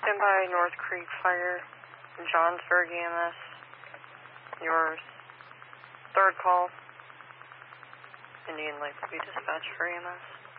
Stand by North Creek Fire, Johnsburg EMS. Your third call. Indian Lake will be dispatched for EMS.